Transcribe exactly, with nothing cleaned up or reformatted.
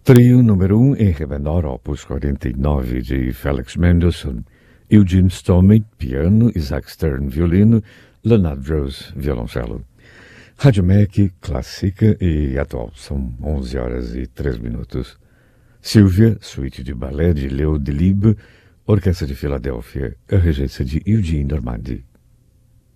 Trio número um em Ré menor, opus quarenta e nove, de Felix Mendelssohn. Eugene Stomey, piano, Isaac Stern, violino, Leonard Rose, violoncelo. Rádio M E C, clássica e atual. São onze horas e três minutos. Sylvia, suíte de balé de Leo Delibes, Orquestra de Filadélfia, a regência de Eugene Normandi.